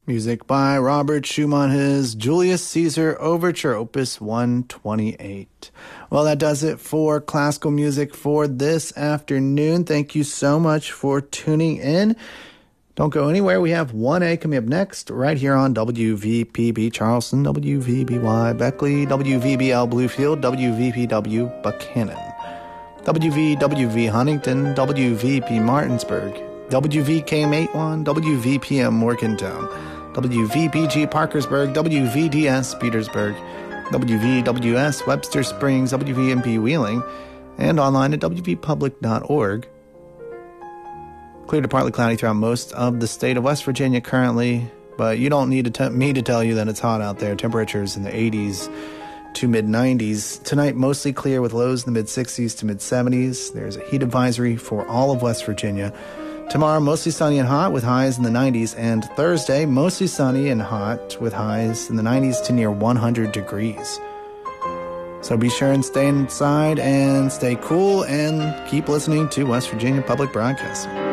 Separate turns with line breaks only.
Music by Robert Schumann, his Julius Caesar Overture, Opus 128. Well, that does it for classical music for this afternoon. Thank you so much for tuning in. Don't go anywhere. We have 1A coming up next right here on WVPB Charleston, WVBY Beckley, WVBL Bluefield, WVPW Buchanan, WVWV Huntington, WVP Martinsburg, WVKM81, WVPM Morgantown, WVPG Parkersburg, WVDS Petersburg, WVWS Webster Springs, WVMP Wheeling, and online at wvpublic.org. Clear to partly cloudy throughout most of the state of West Virginia currently, but you don't need me to tell you that it's hot out there. Temperatures in the 80s to mid-90s. Tonight, mostly clear with lows in the mid-60s to mid-70s. There's a heat advisory for all of West Virginia. Tomorrow, mostly sunny and hot with highs in the 90s. And Thursday, mostly sunny and hot with highs in the 90s to near 100 degrees. So be sure and stay inside and stay cool and keep listening to West Virginia Public Broadcasting.